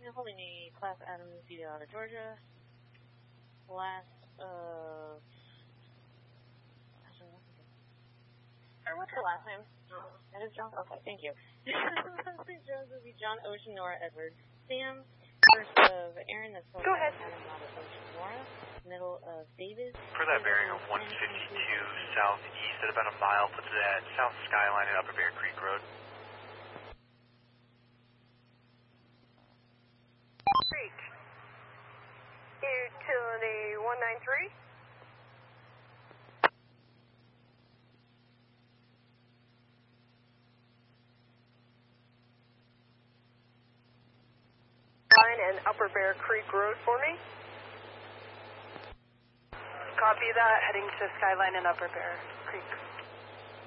holding a Class Adams seated out of Georgia. Last of... Or what's her last name? That is John? Okay, thank you. Last name Jones would be John Ocean Nora Edward. Sam, first of Aaron, that's Go ahead. Adam Robert Ocean Nora. Middle of David. For that bearing of 152 southeast at about a mile, puts it at South Skyline and Upper Bear Creek Road. Creek. Utility 193. Line and Upper Bear Creek Road for me. Copy that, heading to Skyline and Upper Bear Creek.